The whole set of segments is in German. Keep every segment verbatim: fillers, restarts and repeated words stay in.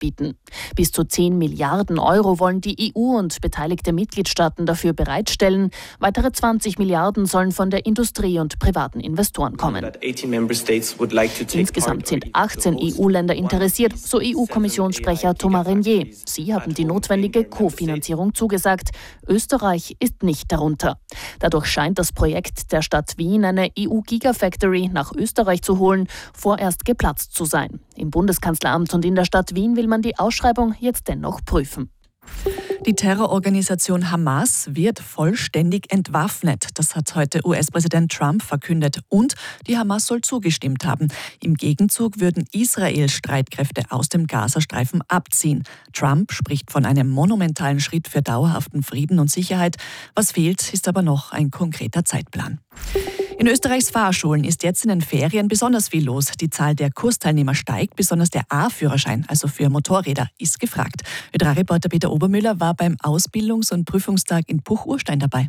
bieten. Bis zu zehn Milliarden Euro wollen die E U und beteiligte Mitgliedstaaten dafür bereitstellen. Weitere zwanzig Milliarden sollen von der Industrie und privaten Investoren kommen. Insgesamt sind achtzehn E U-Länder interessiert, so E U-Kommissionssprecher Thomas Renier. Sie haben die notwendige Kofinanzierung zugesagt. Österreich ist nicht darunter. Dadurch scheint das Projekt der Stadt Wien, eine E U-Gigafactory nach Österreich zu holen, vorerst geplatzt zu sein. Im Bundeskanzleramt und in der Stadt Wien will man die Ausschreibung jetzt dennoch prüfen. Die Terrororganisation Hamas wird vollständig entwaffnet. Das hat heute U S-Präsident Trump verkündet. Und die Hamas soll zugestimmt haben. Im Gegenzug würden Israels Streitkräfte aus dem Gazastreifen abziehen. Trump spricht von einem monumentalen Schritt für dauerhaften Frieden und Sicherheit. Was fehlt, ist aber noch ein konkreter Zeitplan. In Österreichs Fahrschulen ist jetzt in den Ferien besonders viel los. Die Zahl der Kursteilnehmer steigt, besonders der A-Führerschein, also für Motorräder, ist gefragt. Ö drei Reporter Peter Obermüller war beim Ausbildungs- und Prüfungstag in Puch-Urstein dabei.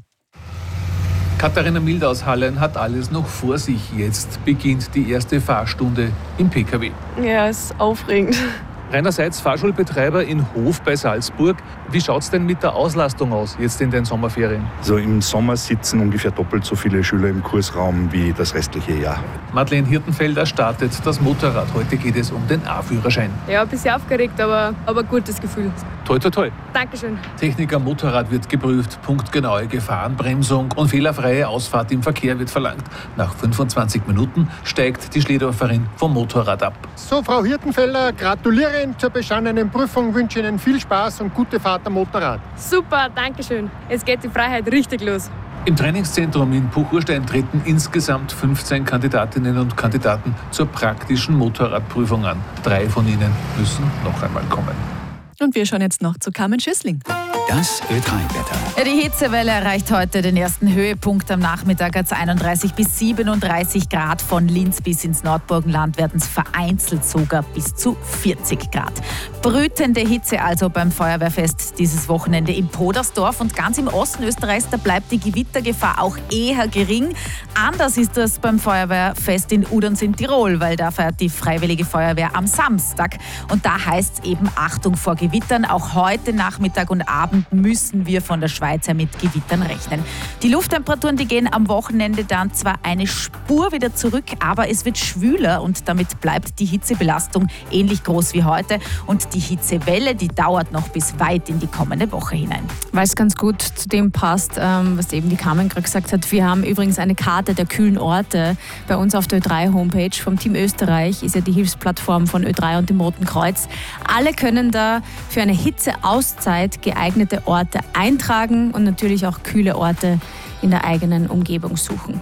Katharina Mild aus Hallen hat alles noch vor sich. Jetzt beginnt die erste Fahrstunde im P K W. Ja, ist aufregend. Reinerseits Fahrschulbetreiber in Hof bei Salzburg. Wie schaut es denn mit der Auslastung aus jetzt in den Sommerferien? Also im Sommer sitzen ungefähr doppelt so viele Schüler im Kursraum wie das restliche Jahr. Madeleine Hirtenfelder startet das Motorrad. Heute geht es um den A-Führerschein. Ja, ein bisschen aufgeregt, aber, aber gutes Gefühl. Toi, toi, toi. Dankeschön. Technik am Motorrad wird geprüft, punktgenaue Gefahrenbremsung und fehlerfreie Ausfahrt im Verkehr wird verlangt. Nach fünfundzwanzig Minuten steigt die Schledorferin vom Motorrad ab. So, Frau Hirtenfelder, gratuliere Ihnen zur bestandenen Prüfung, wünsche Ihnen viel Spaß und gute Fahrt am Motorrad. Super, Dankeschön. Jetzt geht die Freiheit richtig los. Im Trainingszentrum in Puch-Urstein treten insgesamt fünfzehn Kandidatinnen und Kandidaten zur praktischen Motorradprüfung an. Drei von ihnen müssen noch einmal kommen. Und wir schauen jetzt noch zu Carmen Schüssling. Das Ö drei Wetter. Die Hitzewelle erreicht heute den ersten Höhepunkt. Am Nachmittag hat es einunddreißig bis siebenunddreißig Grad. Von Linz bis ins Nordburgenland werden es vereinzelt sogar bis zu vierzig Grad. Brütende Hitze also beim Feuerwehrfest dieses Wochenende in Podersdorf. Und ganz im Osten Österreichs, da bleibt die Gewittergefahr auch eher gering. Anders ist das beim Feuerwehrfest in Uderns in Tirol, weil da feiert die Freiwillige Feuerwehr am Samstag. Und da heißt es eben Achtung vor Gewittern. Auch heute Nachmittag und Abend müssen wir von der Schweiz her mit Gewittern rechnen. Die Lufttemperaturen, die gehen am Wochenende dann zwar eine Spur wieder zurück, aber es wird schwüler und damit bleibt die Hitzebelastung ähnlich groß wie heute. Und die Hitzewelle, die dauert noch bis weit in die kommende Woche hinein. Weil es ganz gut zu dem passt, ähm, was eben die Carmen gerade gesagt hat. Wir haben übrigens eine Karte der kühlen Orte bei uns auf der Ö drei Homepage vom Team Österreich, ist ja die Hilfsplattform von Ö drei und dem Roten Kreuz. Alle können da für eine Hitzeauszeit geeignete Orte eintragen und natürlich auch kühle Orte in der eigenen Umgebung suchen.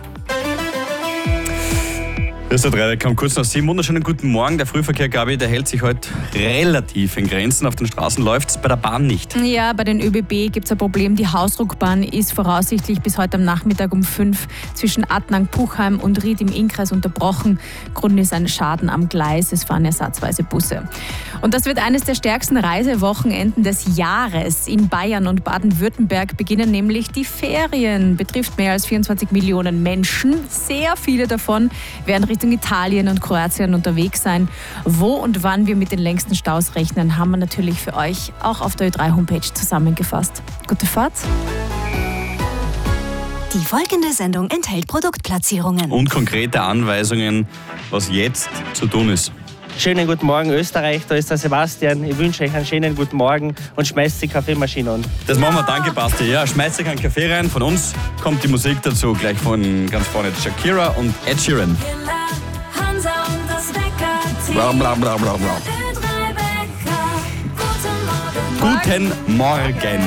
Das ist der drei, kam kurz nach sieben. Wunderschönen guten Morgen. Der Frühverkehr, Gabi, der hält sich heute relativ in Grenzen. Auf den Straßen läuft es, bei der Bahn nicht. Ja, bei den ÖBB gibt es ein Problem. Die Hausruckbahn ist voraussichtlich bis heute am Nachmittag um fünf zwischen Attnang, Puchheim und Ried im Innkreis unterbrochen. Grund ist ein Schaden am Gleis. Es fahren ersatzweise Busse. Und das wird eines der stärksten Reisewochenenden des Jahres. In Bayern und Baden-Württemberg beginnen nämlich die Ferien. Betrifft mehr als vierundzwanzig Millionen Menschen. Sehr viele davon werden Richtung Italien und Kroatien unterwegs sein. Wo und wann wir mit den längsten Staus rechnen, haben wir natürlich für euch auch auf der Ö drei Homepage zusammengefasst. Gute Fahrt! Die folgende Sendung enthält Produktplatzierungen. Und konkrete Anweisungen, was jetzt zu tun ist. Schönen guten Morgen Österreich, da ist der Sebastian. Ich wünsche euch einen schönen guten Morgen und schmeißt die Kaffeemaschine an. Das machen wir, danke Basti. Ja, schmeißt euch einen Kaffee rein. Von uns kommt die Musik dazu, gleich von ganz vorne Shakira und Ed Sheeran. Bla bla bla bla bla. Guten Morgen.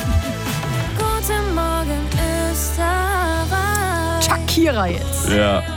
Guten Morgen Österreich. Shakira jetzt. Ja.